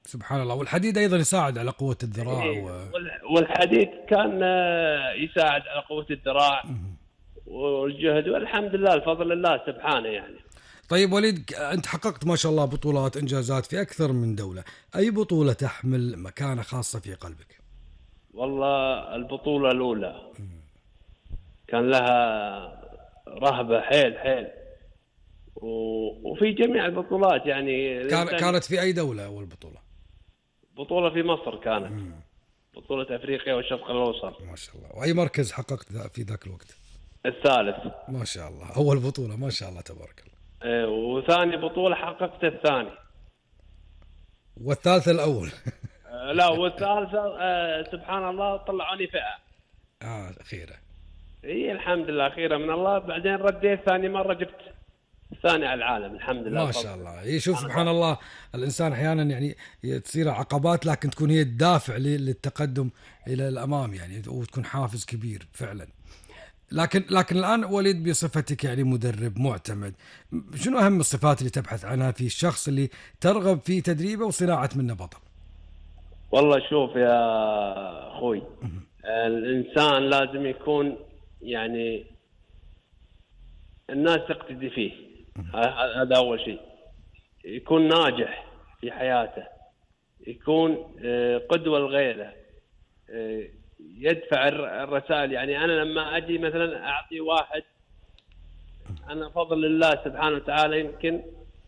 سبحان الله. والحديد أيضا يساعد على قوة الذراع إيه، والحديد كان يساعد على قوة الذراع والجهد، والحمد لله الفضل لله سبحانه يعني. طيب وليد، أنت حققت ما شاء الله بطولات إنجازات في أكثر من دولة، أي بطولة تحمل مكانة خاصة في قلبك؟ والله البطولة الأولى كان لها رهبة حيل حيل، وفي جميع البطولات يعني كانت في أي دولة أول بطولة؟ بطولة في مصر كانت، بطولة أفريقيا والشرق الأوسط. ما شاء الله. وأي مركز حققت في ذاك الوقت؟ الثالث. ما شاء الله، أول بطولة ما شاء الله تبارك الله. وثاني بطولة حققت الثاني. والثالثة الأول. لا، والثالثة سبحان الله طلعوني فئة. أخيرا. اي الحمد لله، خيرة من الله. بعدين رديت ثاني مرة جبت الثاني على العالم الحمد لله. ما شاء الله. يشوف سبحان الله، الإنسان أحيانا يعني تصير عقبات لكن تكون هي الدافع للتقدم إلى الأمام يعني، وتكون حافز كبير فعلا. لكن الآن وليد، بصفتك يعني مدرب معتمد، شنو أهم الصفات اللي تبحث عنها في الشخص اللي ترغب في تدريبه وصناعة منه بطل؟ والله شوف يا أخوي، الإنسان لازم يكون يعني الناس تقتدي فيه، هذا أول شيء. يكون ناجح في حياته، يكون قدوة لغيره، يدفع الرسائل. يعني أنا لما أجي مثلا أعطي واحد، أنا فضل الله سبحانه وتعالى يمكن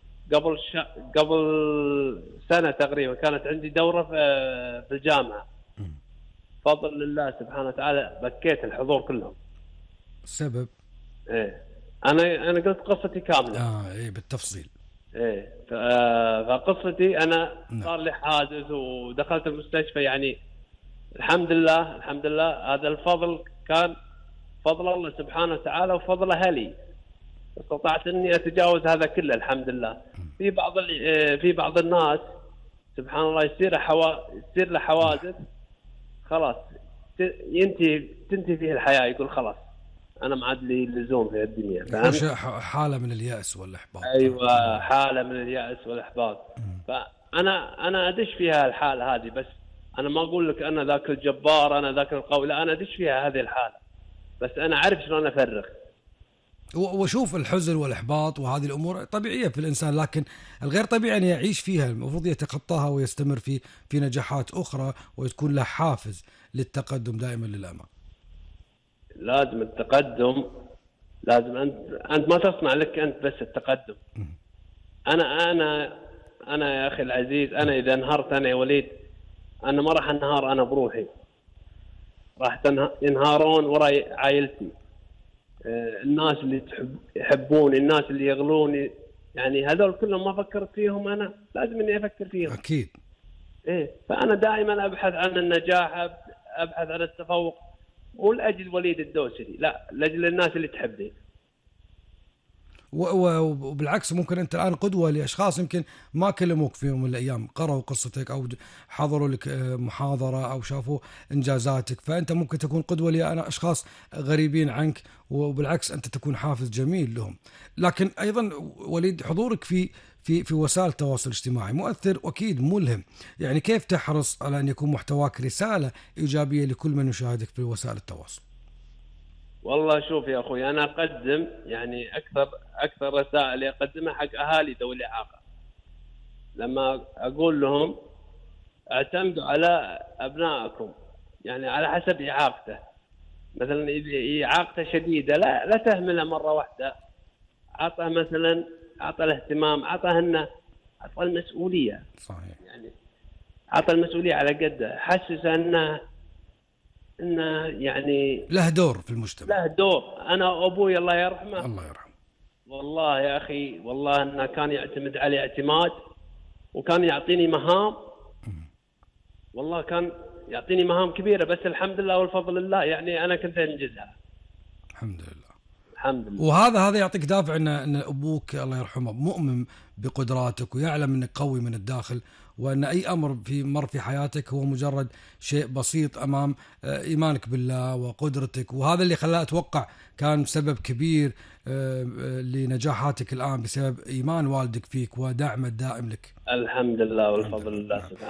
قبل سنة تقريبا كانت عندي دورة في الجامعة، فضل الله سبحانه وتعالى بكيت الحضور كلهم. السبب؟ إيه، أنا قلت قصتي كاملة. إيه بالتفصيل. إيه، فقصتي أنا صار لي حادث ودخلت المستشفى يعني. الحمد لله الحمد لله، هذا الفضل كان فضل الله سبحانه وتعالى وفضل أهلي، استطعت اني اتجاوز هذا كله الحمد لله. في بعض الناس سبحان الله يصير له حوادث، خلاص تنتهي فيه الحياه، يقول خلاص انا ما عاد لي لزوم في الدنيا. فهمت؟ حاله من اليأس والاحباط. ايوه، حاله من اليأس والاحباط. فانا ادش فيها الحاله هذه، بس انا ما اقول لك انا ذاك الجبار انا ذاك القوي، لا، انا ادش فيها هذه الحاله، بس انا اعرف شلون افرغ. وشوف الحزن والإحباط وهذه الأمور طبيعية في الإنسان، لكن الغير طبيعي أن يعيش فيها، المفروض يتخطاها ويستمر في نجاحات أخرى وتكون له حافز للتقدم دائما للأمام. لازم التقدم، لازم أنت ما تصنع لك أنت بس التقدم. أنا يا أخي العزيز، أنا إذا انهارت أنا يا وليد، أنا ما راح انهار أنا بروحي، راح ينهارون وراي عائلتي، الناس اللي يحبوني، الناس اللي يغلوني، يعني هذول كلهم ما فكرت فيهم، أنا لازم إني أفكر فيهم. أكيد. إيه، فأنا دائما أبحث عن النجاح، أبحث عن التفوق، مو لأجل وليد الدوسري، لا، لأجل الناس اللي تحبني. وبالعكس ممكن أنت الآن قدوة لأشخاص يمكن ما كلموك في يوم من الأيام، قرأوا قصتك أو حضروا لك محاضرة أو شافوا إنجازاتك، فأنت ممكن تكون قدوة لأشخاص غريبين عنك، وبالعكس أنت تكون حافز جميل لهم. لكن أيضا وليد، حضورك في وسائل التواصل الاجتماعي مؤثر وأكيد ملهم، يعني كيف تحرص على أن يكون محتواك رسالة إيجابية لكل من يشاهدك في وسائل التواصل؟ والله شوف يا أخوي، أنا أقدم يعني أكثر رسائل أقدمها حق أهالي ذوي الإعاقة، لما أقول لهم اعتمدوا على أبنائكم يعني على حسب إعاقته. مثلا إذا إعاقته شديدة، لا تهمله مرة واحدة، عطه مثلا، عطه الاهتمام، عطه المسؤولية. صحيح. يعني عطه المسؤولية على قده، حسسه انه يعني له دور في المجتمع. له دور. انا ابوي الله يرحمه، الله يرحمه، والله يا اخي والله انه كان يعتمد علي اعتماد، وكان يعطيني مهام، والله كان يعطيني مهام كبيرة، بس الحمد لله والفضل الله يعني انا كنت انجزها الحمد لله. الحمد لله. وهذا يعطيك دافع ان ابوك الله يرحمه مؤمن بقدراتك، ويعلم انك قوي من الداخل، وان اي امر مر في حياتك هو مجرد شيء بسيط امام ايمانك بالله وقدرتك، وهذا اللي خلاه اتوقع كان سبب كبير لنجاحاتك الان، بسبب ايمان والدك فيك ودعمه الدائم لك. الحمد لله والفضل لله سبحانه.